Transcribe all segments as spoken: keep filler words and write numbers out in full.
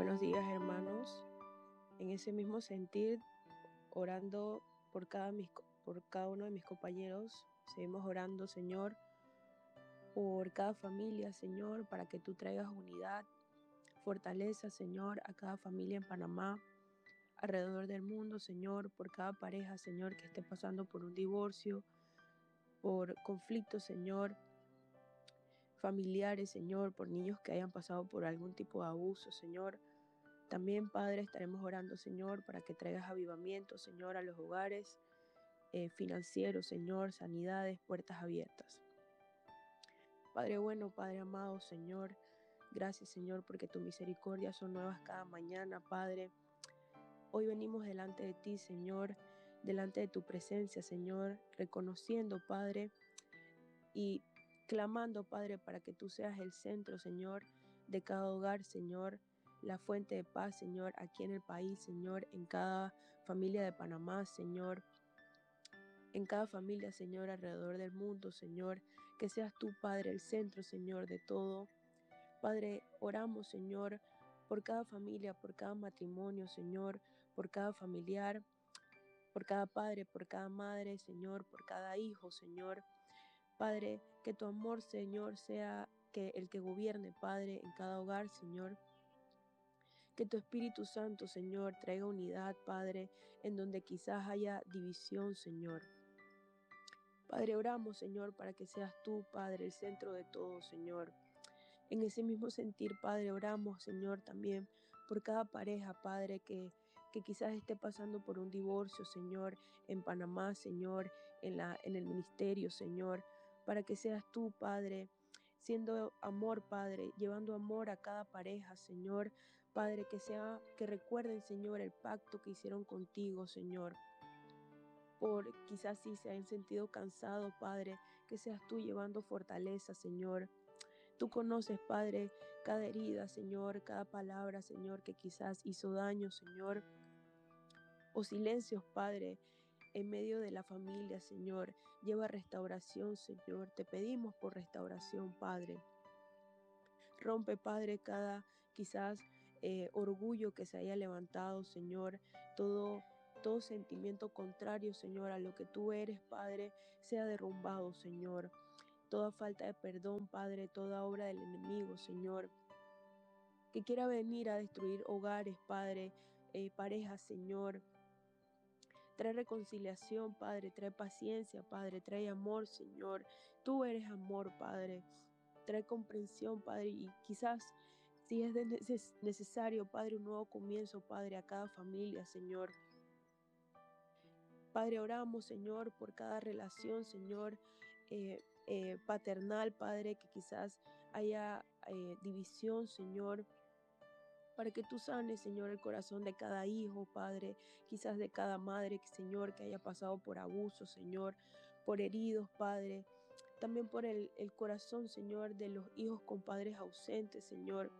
Buenos días, hermanos. En ese mismo sentir, orando por cada, mis, por cada uno de mis compañeros, seguimos orando, Señor, por cada familia, Señor, para que tú traigas unidad, fortaleza, Señor, a cada familia en Panamá, alrededor del mundo, Señor, por cada pareja, Señor, que esté pasando por un divorcio, por conflictos, Señor, familiares, Señor, por niños que hayan pasado por algún tipo de abuso, Señor. También, Padre, estaremos orando, Señor, para que traigas avivamiento, Señor, a los hogares eh, financieros, Señor, sanidades, puertas abiertas. Padre bueno, Padre amado, Señor, gracias, Señor, porque tu misericordia son nuevas cada mañana, Padre. Hoy venimos delante de ti, Señor, delante de tu presencia, Señor, reconociendo, Padre, y clamando, Padre, para que tú seas el centro, Señor, de cada hogar, Señor, la fuente de paz, Señor, aquí en el país, Señor, en cada familia de Panamá, Señor, en cada familia, Señor, alrededor del mundo, Señor, que seas tú, Padre, el centro, Señor, de todo. Padre, oramos, Señor, por cada familia, por cada matrimonio, Señor, por cada familiar, por cada padre, por cada madre, Señor, por cada hijo, Señor. Padre, que tu amor, Señor, sea que el que gobierne, Padre, en cada hogar, Señor. Que tu Espíritu Santo, Señor, traiga unidad, Padre, en donde quizás haya división, Señor. Padre, oramos, Señor, para que seas tú, Padre, el centro de todo, Señor. En ese mismo sentir, Padre, oramos, Señor, también por cada pareja, Padre, que, que quizás esté pasando por un divorcio, Señor, en Panamá, Señor, en, la, en el ministerio, Señor, para que seas tú, Padre, siendo amor, Padre, llevando amor a cada pareja, Señor, Padre, que sea, que recuerden, Señor, el pacto que hicieron contigo, Señor. Por quizás si se han sentido cansados, Padre, que seas tú llevando fortaleza, Señor. Tú conoces, Padre, cada herida, Señor, cada palabra, Señor, que quizás hizo daño, Señor, o silencios, Padre, en medio de la familia, Señor. Lleva restauración, Señor. Te pedimos por restauración, Padre. Rompe, Padre, cada quizás eh, orgullo que se haya levantado, Señor. Todo, todo sentimiento contrario, Señor, a lo que tú eres, Padre, sea derrumbado, Señor. Toda falta de perdón, Padre, toda obra del enemigo, Señor, que quiera venir a destruir hogares, Padre, eh, parejas, Señor. Trae reconciliación, Padre, trae paciencia, Padre, trae amor, Señor. Tú eres amor, Padre. Trae comprensión, Padre, y quizás si es neces- necesario, Padre, un nuevo comienzo, Padre, a cada familia, Señor. Padre, oramos, Señor, por cada relación, Señor, eh, eh, paternal, Padre, que quizás haya eh, división, Señor, para que tú sanes, Señor, el corazón de cada hijo, Padre, quizás de cada madre, Señor, que haya pasado por abuso, Señor, por heridos, Padre, también por el, el corazón, Señor, de los hijos con padres ausentes, Señor.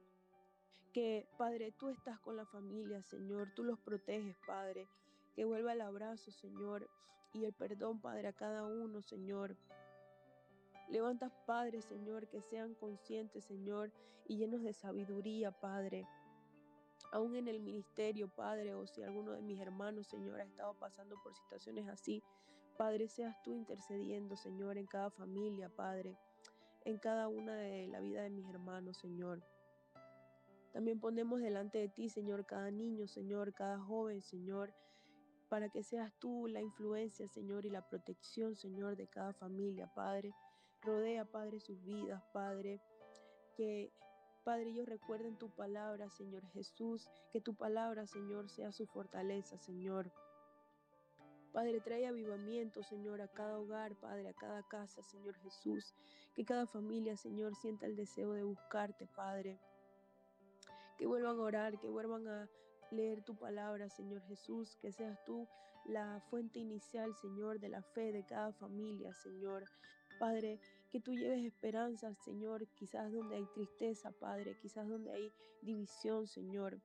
Que, Padre, tú estás con la familia, Señor, tú los proteges, Padre. Que vuelva el abrazo, Señor, y el perdón, Padre, a cada uno, Señor. Levanta, Padre, Señor, que sean conscientes, Señor, y llenos de sabiduría, Padre. Aún en el ministerio, Padre, o si alguno de mis hermanos, Señor, ha estado pasando por situaciones así, Padre, seas tú intercediendo, Señor, en cada familia, Padre, en cada una de la vida de mis hermanos, Señor. También ponemos delante de ti, Señor, cada niño, Señor, cada joven, Señor, para que seas tú la influencia, Señor, y la protección, Señor, de cada familia, Padre. Rodea, Padre, sus vidas, Padre, que, Padre, ellos recuerden tu palabra, Señor Jesús, que tu palabra, Señor, sea su fortaleza, Señor. Padre, trae avivamiento, Señor, a cada hogar, Padre, a cada casa, Señor Jesús, que cada familia, Señor, sienta el deseo de buscarte, Padre. Que vuelvan a orar, que vuelvan a leer tu palabra, Señor Jesús, que seas tú la fuente inicial, Señor, de la fe de cada familia, Señor. Padre, que tú lleves esperanza, Señor, quizás donde hay tristeza, Padre, quizás donde hay división, Señor.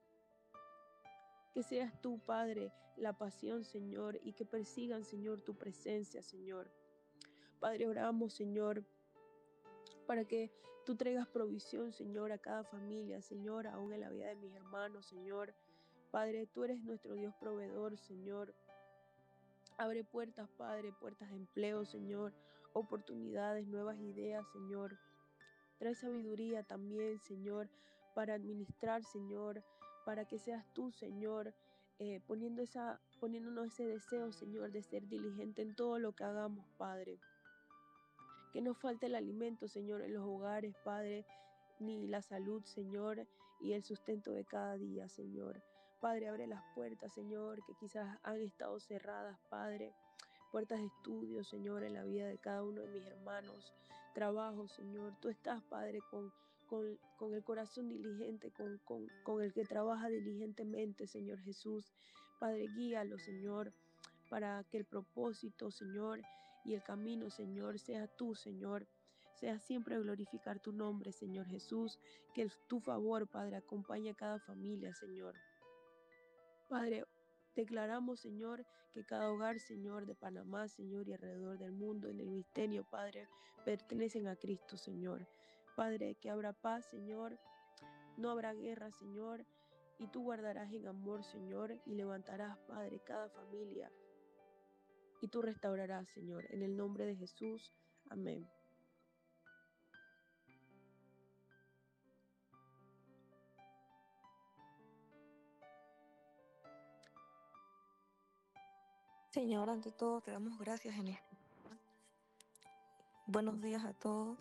Que seas tú, Padre, la pasión, Señor, y que persigan, Señor, tu presencia, Señor. Padre, oramos, Señor, para que tú traigas provisión, Señor, a cada familia, Señor, aún en la vida de mis hermanos, Señor. Padre, tú eres nuestro Dios proveedor, Señor. Abre puertas, Padre, puertas de empleo, Señor, oportunidades, nuevas ideas, Señor. Trae sabiduría también, Señor, para administrar, Señor, para que seas tú, Señor, eh, poniendo esa, poniéndonos ese deseo, Señor, de ser diligente en todo lo que hagamos, Padre. Que no falte el alimento, Señor, en los hogares, Padre, ni la salud, Señor, y el sustento de cada día, Señor. Padre, abre las puertas, Señor, que quizás han estado cerradas, Padre. Puertas de estudio, Señor, en la vida de cada uno de mis hermanos. Trabajo, Señor. Tú estás, Padre, con, con, con el corazón diligente, con, con, con el que trabaja diligentemente, Señor Jesús. Padre, guíalo, Señor, para que el propósito, Señor, y el camino, Señor, sea tú, Señor. Sea siempre glorificar tu nombre, Señor Jesús. Que el, tu favor, Padre, acompañe a cada familia, Señor. Padre, declaramos, Señor, que cada hogar, Señor, de Panamá, Señor, y alrededor del mundo, en el misterio, Padre, pertenecen a Cristo, Señor. Padre, que habrá paz, Señor, no habrá guerra, Señor, y tú guardarás en amor, Señor, y levantarás, Padre, cada familia, y tú restaurarás, Señor, en el nombre de Jesús. Amén. Señor, ante todo te damos gracias en este. Buenos días a todos.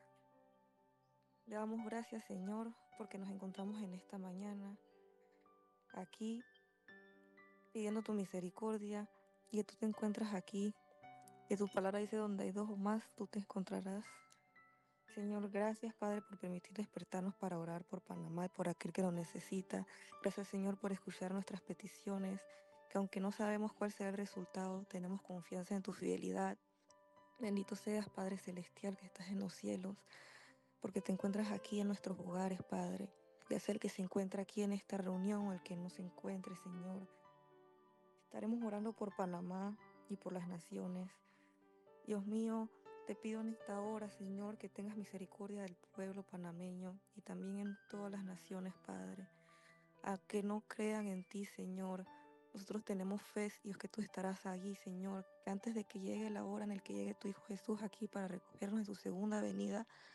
Le damos gracias, Señor, porque nos encontramos en esta mañana aquí pidiendo tu misericordia y que tú te encuentras aquí, que tu palabra dice donde hay dos o más, tú te encontrarás. Señor, gracias, Padre, por permitir despertarnos para orar por Panamá y por aquel que lo necesita. Gracias, Señor, por escuchar nuestras peticiones, que aunque no sabemos cuál será el resultado, tenemos confianza en tu fidelidad. Bendito seas, Padre Celestial, que estás en los cielos, porque te encuentras aquí en nuestros hogares, Padre. Ya sea el que se encuentra aquí en esta reunión o el que no se encuentre, Señor. Estaremos orando por Panamá y por las naciones. Dios mío, te pido en esta hora, Señor, que tengas misericordia del pueblo panameño y también en todas las naciones, Padre. A que no crean en ti, Señor. Nosotros tenemos fe, Dios, que tú estarás allí, Señor. Que antes de que llegue la hora en la que llegue tu Hijo Jesús aquí para recogernos en su segunda venida,